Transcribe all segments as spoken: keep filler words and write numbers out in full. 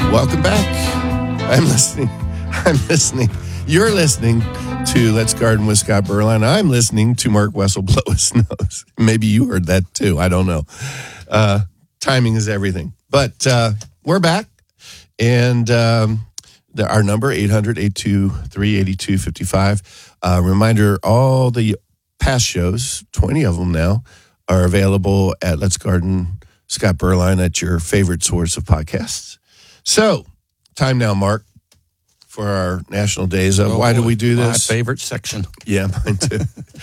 Welcome back. I'm listening. I'm listening. You're listening to Let's Garden with Scott Berline. I'm listening to Mark Wessel blow his nose. Maybe you heard that too. I don't know. Uh, timing is everything. But uh, we're back. And um, the, our number, eight hundred, eight two three, eight two five five. Uh, reminder, all the past shows, twenty of them now, are available at Let's Garden Scott Berline at your favorite source of podcasts. So, time now, Mark, for our National Days of. Oh, Why do we do this? My favorite section. Yeah, mine too.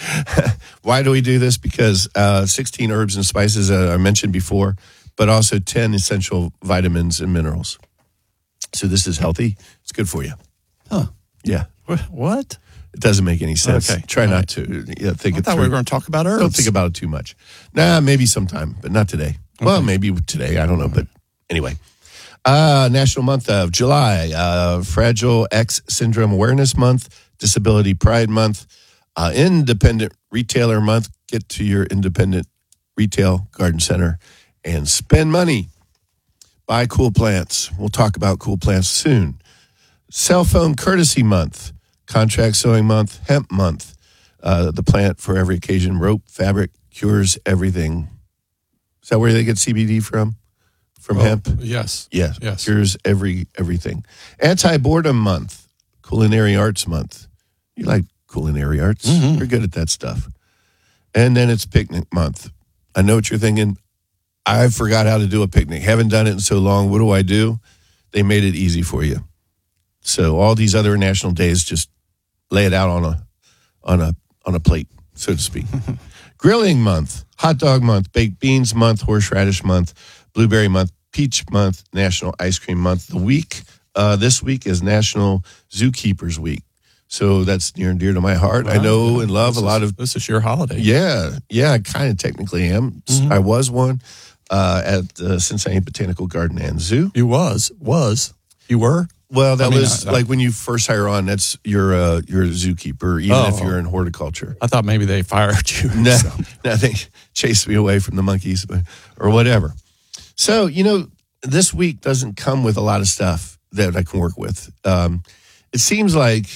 Why do we do this? Because uh, sixteen herbs and spices, uh, I mentioned before, but also ten essential vitamins and minerals. So this is healthy. It's good for you. Huh. Yeah. What? It doesn't make any sense. Okay. Try All not right. to yeah, think I it thought through. we were going to talk about herbs. Don't think about it too much. Nah, maybe sometime, but not today. Okay. Well, maybe today. I don't know. But anyway. Uh, National Month of July, uh, Fragile X Syndrome Awareness Month, Disability Pride Month, uh, Independent Retailer Month. Get to your independent retail garden center and spend money. Buy cool plants. We'll talk about cool plants soon. Cell Phone Courtesy Month, Contract Sewing Month, Hemp Month. Uh, the plant for every occasion, rope, fabric, cures everything. Is that where they get C B D from? From Oh, hemp? Yes. Yes. Yes. Cures every everything. Anti-boredom month. Culinary arts month. You like culinary arts. Mm-hmm. You're good at that stuff. And then it's picnic month. I know what you're thinking. I forgot how to do a picnic. Haven't done it in so long. What do I do? They made it easy for you. So all these other national days, just lay it out on a on a on a plate, so to speak. Grilling month, hot dog month, baked beans month, horseradish month, blueberry month, peach month, National Ice Cream Month. The week, uh, this week is National Zookeepers Week. So that's near and dear to my heart. Wow. I know and love This a lot is, of. This is your holiday. Yeah, yeah, I kind of technically am. Mm-hmm. I was one uh, at the Cincinnati Botanical Garden and Zoo. You was. Was. You were? Well, that I mean, was I- I- like when you first hire on, that's you're a, you're a zookeeper, even Oh. if you're in horticulture. I thought maybe they fired you. No, So, no, they chased me away from the monkeys but, or whatever. So, you know, this week doesn't come with a lot of stuff that I can work with. Um, it seems like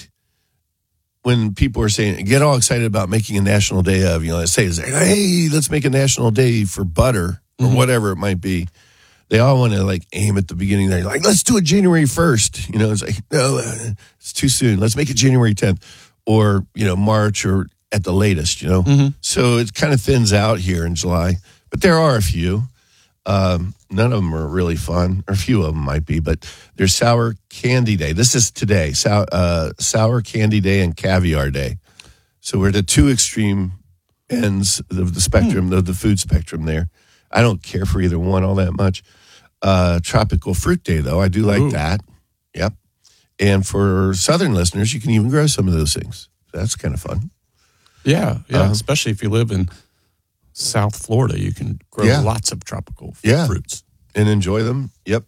when people are saying, get all excited about making a national day of, you know, let's say, it's like, hey, let's make a national day for butter or Mhm. whatever it might be. They all want to like aim at the beginning there. Like, let's do it January first. You know, it's like, no, uh, it's too soon. Let's make it January tenth or, you know, March or at the latest, you know. Mhm. So it kind of thins out here in July. But there are a few. Um, none of them are really fun, or a few of them might be, but there's Sour Candy Day. This is today, sour, uh, Sour Candy Day and Caviar Day. So we're at the two extreme ends of the spectrum, of the food spectrum there. I don't care for either one all that much. Uh, Tropical Fruit Day, though, I do like Ooh. that. Yep. And for Southern listeners, you can even grow some of those things. That's kind of fun. yeah. Yeah. Uh-huh. Especially if you live in South Florida, you can grow Yeah. lots of tropical f- Yeah. fruits. And enjoy them. Yep.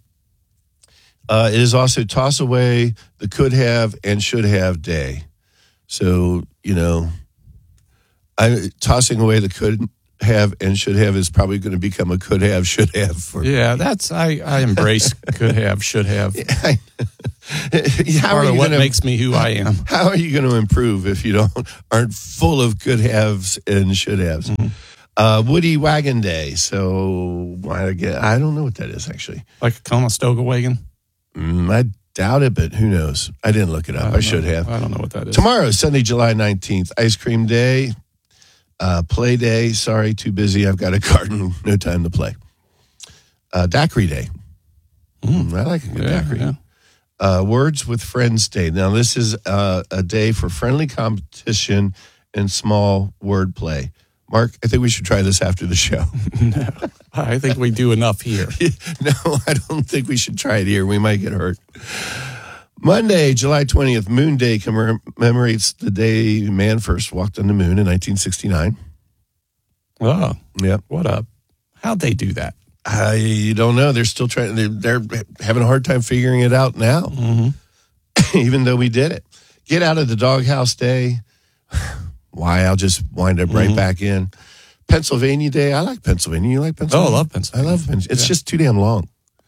Uh, it is also Toss Away the Could Have and Should Have Day. So, you know, I tossing away the could have and should have is probably going to become a could have, should have. For Yeah, that's I, I embrace could have, should have. how Part are of you what gonna, makes me who I am. How are you going to improve if you don't aren't full of could haves and should haves? Mm-hmm. Uh, Woody Wagon Day. So I get- I don't know what that is actually. Like a Conestoga wagon. Mm, I doubt it, but who knows? I didn't look it up. I, don't should know. have. I don't know what that is. Tomorrow, Sunday, July nineteenth, Ice Cream Day, uh, Play Day. Sorry, too busy. I've got a garden. No time to play. Uh, Daiquiri Day. Mm, I like a good Yeah, daiquiri. yeah. Uh, Words with Friends Day. Now, this is uh, a day for friendly competition and small word play. Mark, I think we should try this after the show. No, I think we do enough here. No, I don't think we should try it here. We might get hurt. Monday, July twentieth, Moon Day commemorates the day man first walked on the moon in nineteen sixty-nine. Oh, Yep. what up? How'd they do that? I don't know. They're still trying. They're, they're having a hard time figuring it out now, Mm-hmm. even though we did it. Get out of the doghouse day. Why? I'll just wind up right Mhm. back in. Pennsylvania Day. I like Pennsylvania. You like Oh, Pennsylvania? I love I Pennsylvania. love Pennsylvania. It's Yeah. just too damn long.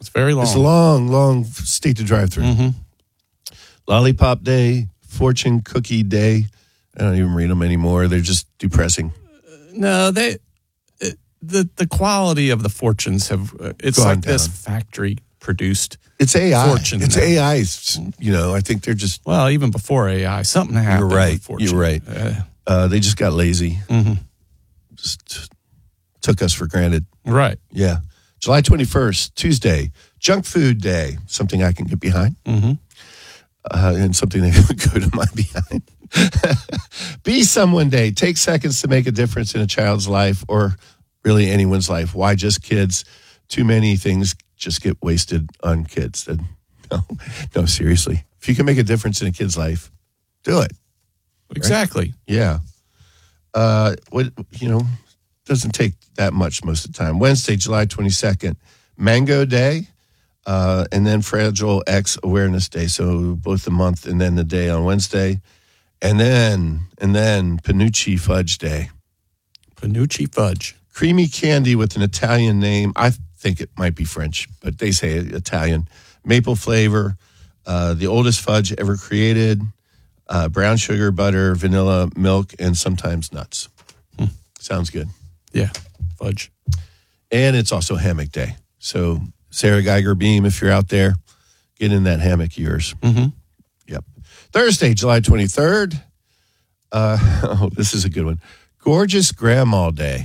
It's very long. It's a long, long state to drive through. Mm-hmm. Lollipop Day, Fortune Cookie Day. I don't even read them anymore. They're just depressing. No, they it, the the quality of the fortunes have. Uh, it's Gone like down. this factory produced. It's A I. Fortune It's now. A I. You know, I think they're just. Well, even before A I, something happened. You're right. With fortune. You're right. Uh, Uh, they just got lazy. mm-hmm. Just took us for granted. Right. Yeah. July twenty-first, Tuesday, Junk Food Day. Something I can get behind. Mm-hmm. Uh, and something that would go to my behind. Be Someone Day. Take seconds to make a difference in a child's life or really anyone's life. Why just kids? Too many things just get wasted on kids. And no, no, seriously. If you can make a difference in a kid's life, do it. Exactly. Yeah. Uh, what, you know, doesn't take that much most of the time. Wednesday, July twenty-second, Mango Day. Uh, and then Fragile X Awareness Day. So both the month and then the day on Wednesday. And then, and then Panucci Fudge Day. Panucci fudge. Creamy candy with an Italian name. I think it might be French, but they say Italian. Maple flavor. Uh, the oldest fudge ever created. Uh, brown sugar, butter, vanilla, milk, and sometimes nuts. Hmm. Sounds good. Yeah, fudge. And it's also Hammock Day. So Sarah Geiger Beam, if you're out there, get in that hammock of yours. Mm-hmm. Yep. Thursday, July twenty-third. Uh, oh, this is a good one. Gorgeous Grandma Day.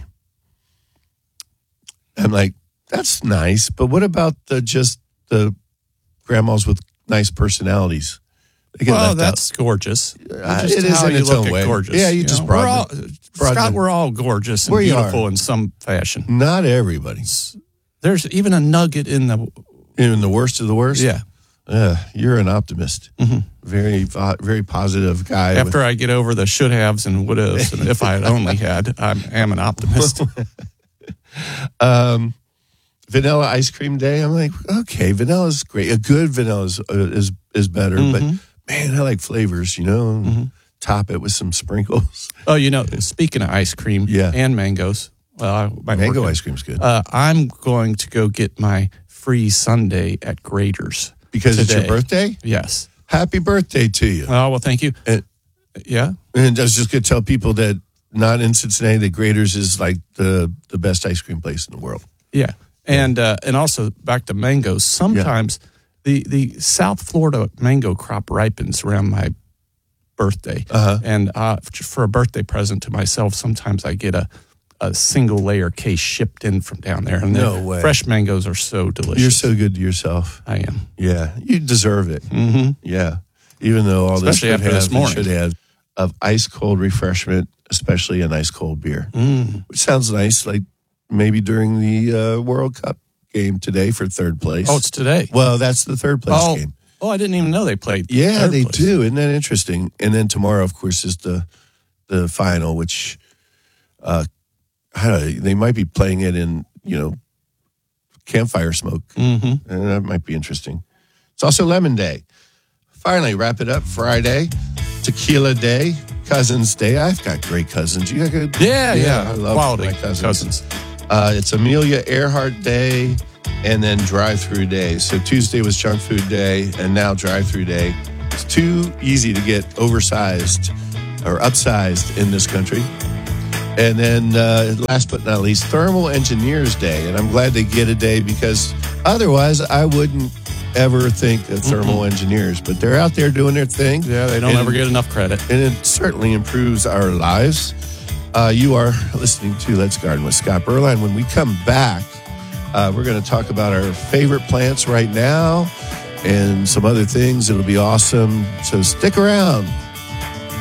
I'm like, that's nice, but what about the just the grandmas with nice personalities? They get Well, left that's gorgeous. Uh, Just it is how in you its look own at way. gorgeous. Yeah, you just know? We're all, broaden broaden Scott, it. we're all gorgeous and Where you beautiful are. in some fashion. out. Not everybody. There's even a nugget in the. Even the worst of the worst. Yeah. Uh, you're an optimist. Mm-hmm. Very, vo- very positive guy. with- After I get over the should haves and would haves, and if I had only had, I am an optimist. um, vanilla ice cream day. I'm like, okay, vanilla is great. A good vanilla is uh, is, is better, Mm-hmm. but man, I like flavors. You know, Mm-hmm. top it with some sprinkles. Oh, you know, speaking of ice cream Yeah. and mangoes, well, I might Mango work it. ice cream's good Uh, I'm going to go get my free sundae at Grader's because it's today. your birthday. Yes. Happy birthday to you! Oh, well, thank you. And- yeah. And I was just going to tell people that not in Cincinnati, that Grader's is like the the best ice cream place in the world. Yeah. And uh, and also back to mangoes. Sometimes the, the South Florida mango crop ripens around my birthday. Uh-huh. And uh, for a birthday present to myself, sometimes I get a, a single layer case shipped in from down there. And No the way. fresh mangoes are so delicious. You're so good to yourself. I am. Yeah, you deserve it. Mm-hmm. Yeah, even though all Especially this after this have, morning. should have of ice cold refreshment, especially an ice cold beer, Mm. which sounds nice. Like maybe during the uh, World Cup game today for third place. Oh, it's today. well, that's the third place Oh, game. oh, I didn't even know they played. Yeah, third they place. do. Isn't that interesting? And then tomorrow, of course, is the the final, which uh, I don't know, they might be playing it in you know campfire smoke, Mm-hmm. and that might be interesting. It's also Lemon Day. Finally, wrap it up. Friday, Tequila Day, Cousins Day. I've got great cousins. You got good? Yeah, yeah. I love Quality my cousins. cousins. Uh, it's Amelia Earhart Day, and then Drive-Through Day. So Tuesday was Junk Food Day, and now Drive-Through Day. It's too easy to get oversized or upsized in this country. And then uh, last but not least, Thermal Engineers Day. And I'm glad they get a day because otherwise I wouldn't ever think of thermal mm-hmm. engineers. But they're out there doing their thing. Yeah, they don't and, ever get enough credit. And it certainly improves our lives. Uh, you are listening to Let's Garden with Scott Berline. When we come back, uh, we're going to talk about our favorite plants right now and some other things. It'll be awesome. So stick around.